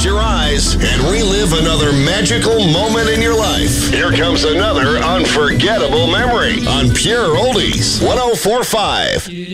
your eyes and relive another magical moment in your life. Here comes another unforgettable memory on Pure Oldies 104.5.